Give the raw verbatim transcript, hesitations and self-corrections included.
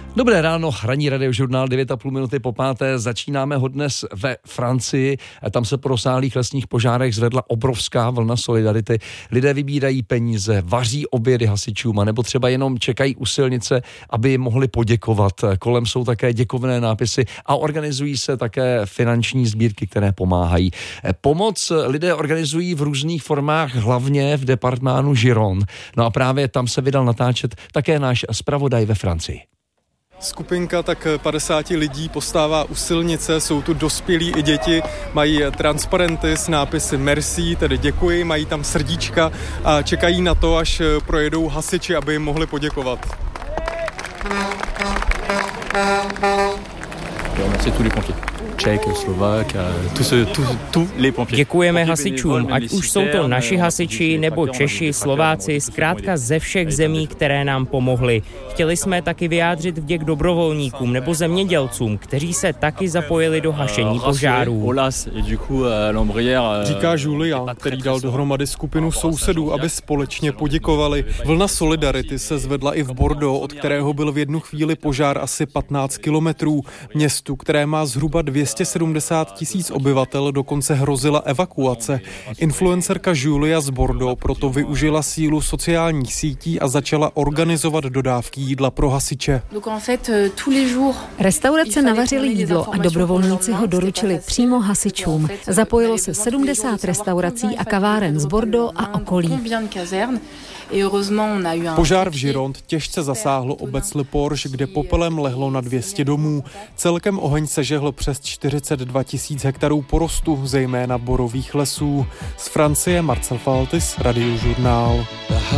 Dobré ráno, ranní radiožurnál devět a půl minuty po páté. Začínáme ho dnes ve Francii. Tam se po rozsáhlých lesních požárech zvedla obrovská vlna solidarity. Lidé vybírají peníze, vaří obědy hasičům, nebo třeba jenom čekají u silnice, aby jim mohli poděkovat. Kolem jsou také děkovné nápisy a organizují se také finanční sbírky, které pomáhají. Pomoc lidé organizují v různých formách, hlavně v departmánu Gironde. No a právě tam se vydal natáčet také náš zpravodaj ve Francii. Skupinka tak padesáti lidí postává u silnice, jsou tu dospělí i děti, mají transparenty s nápisy merci, tedy děkuji, mají tam srdíčka a čekají na to, až projedou hasiči, aby jim mohli poděkovat. Čech, Slovák, Děkujeme hasičům, ať už jsou to naši hasiči nebo Češi, Slováci, zkrátka ze všech zemí, které nám pomohli. Chtěli jsme taky vyjádřit vděk dobrovolníkům nebo zemědělcům, kteří se taky zapojili do hašení požárů. Říká Julia, který dal dohromady skupinu sousedů, aby společně poděkovali. Vlna solidarity se zvedla i v Bordeaux, od kterého byl v jednu chvíli požár asi patnáct kilometrů. Městu, které má zhruba dvě stě sedmdesát tisíc obyvatel, dokonce hrozila evakuace. Influencerka Julia z Bordeaux proto využila sílu sociálních sítí a začala organizovat dodávky jídla pro hasiče. Restaurace navařily jídlo a dobrovolníci ho doručili přímo hasičům. Zapojilo se sedmdesát restaurací a kaváren z Bordeaux a okolí. Požár v Gironde těžce zasáhl obec Le Porge, kde popelem lehlo na dvě stě domů. Celkem oheň sežehl přes čtyřicet dva tisíc hektarů porostu, zejména borových lesů. Z Francie Marcel Faltis, Radiožurnál.